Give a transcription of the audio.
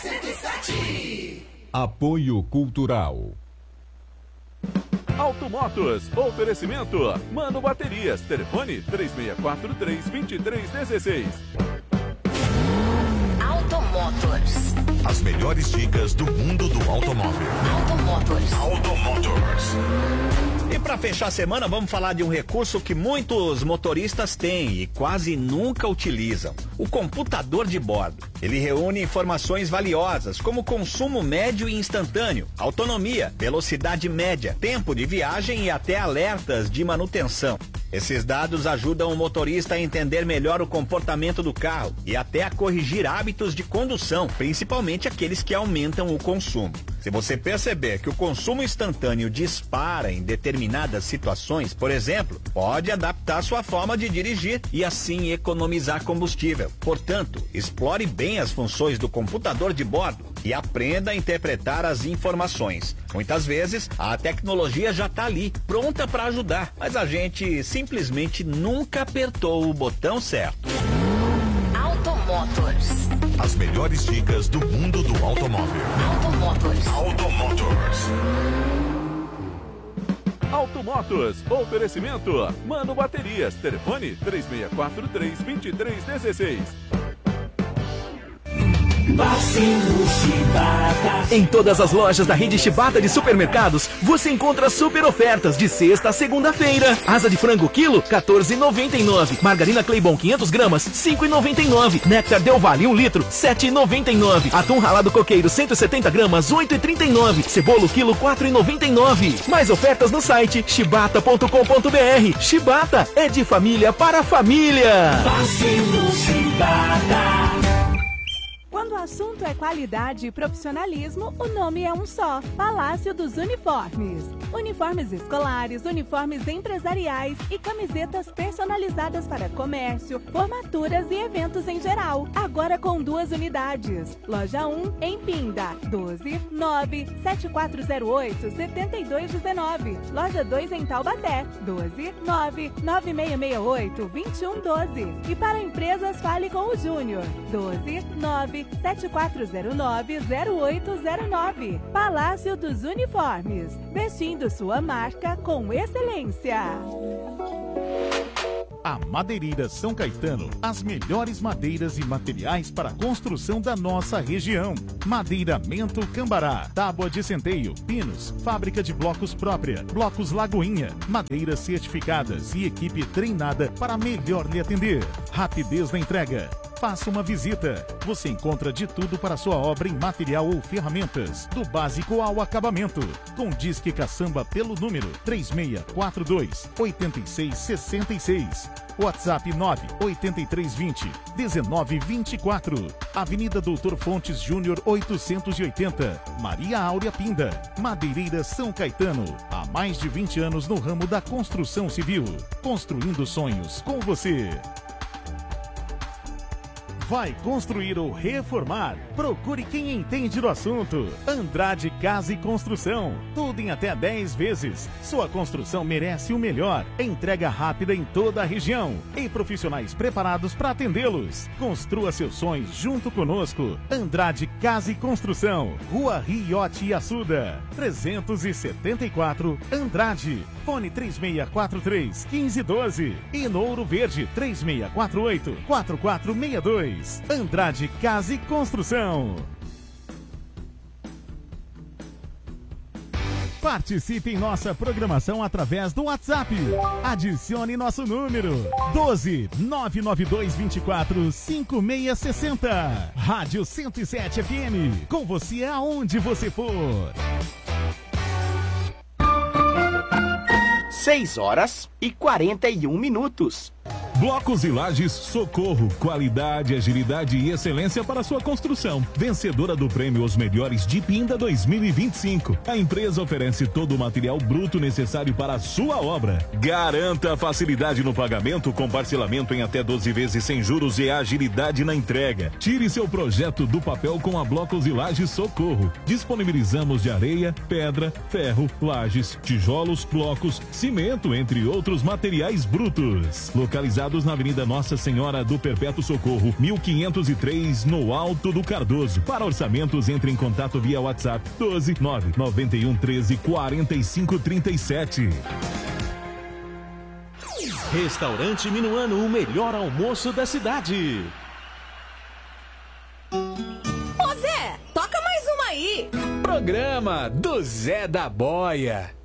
107. Apoio Cultural. Automotos, oferecimento Mano Baterias, telefone 3643-2316. Automotors. As melhores dicas do mundo do automóvel. Automotors. Automotors. E para fechar a semana, vamos falar de um recurso que muitos motoristas têm e quase nunca utilizam: o computador de bordo. Ele reúne informações valiosas como consumo médio e instantâneo, autonomia, velocidade média, tempo de viagem e até alertas de manutenção. Esses dados ajudam o motorista a entender melhor o comportamento do carro e até a corrigir hábitos de condução, principalmente aqueles que aumentam o consumo. Se você perceber que o consumo instantâneo dispara em determinadas situações, por exemplo, pode adaptar sua forma de dirigir e assim economizar combustível. Portanto, explore bem as funções do computador de bordo e aprenda a interpretar as informações. Muitas vezes, a tecnologia já está ali, pronta para ajudar, mas a gente simplesmente nunca apertou o botão certo. Automotors. As melhores dicas do mundo do automóvel. Automotors. Automotors. Automotos, oferecimento Mano Baterias, telefone 3643-2316. Em todas as lojas da rede Shibata de supermercados, você encontra super ofertas de sexta a segunda-feira. Asa de frango quilo, 14,99. Margarina Claybon 500 gramas, 5,99. Néctar Del Valle 1 litro, 7,99. Atum ralado coqueiro 170 gramas, 8,39. Cebolo quilo, 4,99. Mais ofertas no site shibata.com.br. Shibata é de família para família. Quando o assunto é qualidade e profissionalismo, o nome é um só: Palácio dos Uniformes. Uniformes escolares, uniformes empresariais e camisetas personalizadas para comércio, formaturas e eventos em geral. Agora com 2 unidades. Loja 1 em Pinda, 12-97408-7219. Loja 2 em Taubaté, 12-99668-2112. E para empresas, fale com o Júnior, 12-97409-0809. Palácio dos Uniformes, vestindo sua marca com excelência. A Madeireira São Caetano, as melhores madeiras e materiais para a construção da nossa região. Madeiramento Cambará, tábua de centeio, pinos, fábrica de blocos própria, blocos Lagoinha, madeiras certificadas e equipe treinada para melhor lhe atender. Rapidez na entrega. Faça uma visita. Você encontra de tudo para sua obra em material ou ferramentas, do básico ao acabamento. Com Disque Caçamba pelo número 3642-8666. WhatsApp 98320-1924. Avenida Doutor Fontes Júnior 880. Maria Áurea Pinda. Madeireira São Caetano. Há mais de 20 anos no ramo da construção civil. Construindo sonhos com você. Vai construir ou reformar? Procure quem entende do assunto. Andrade Casa e Construção. Tudo em até 10 vezes. Sua construção merece o melhor. Entrega rápida em toda a região. E profissionais preparados para atendê-los. Construa seus sonhos junto conosco. Andrade Casa e Construção. Rua Riote e Açuda. 374 Andrade. Fone 3643-1512. E no Ouro Verde 3648-4462. Andrade Casa e Construção. Participe em nossa programação através do WhatsApp. Adicione nosso número 12-99224-5660. Rádio 107 FM. Com você aonde você for. 6h41. Blocos e Lajes Socorro, qualidade, agilidade e excelência para sua construção. Vencedora do prêmio Os Melhores de Pinda 2025. A empresa oferece todo o material bruto necessário para a sua obra. Garanta facilidade no pagamento com parcelamento em até 12 vezes sem juros e agilidade na entrega. Tire seu projeto do papel com a Blocos e Lajes Socorro. Disponibilizamos de areia, pedra, ferro, lajes, tijolos, blocos, cimento, entre outros materiais brutos. Localizado localizados na Avenida Nossa Senhora do Perpétuo Socorro, 1503, no Alto do Cardoso. Para orçamentos, entre em contato via WhatsApp 12 991 13 45 37. Restaurante Minuano, o melhor almoço da cidade. Ô Zé, toca mais uma aí. Programa do Zé da Boia.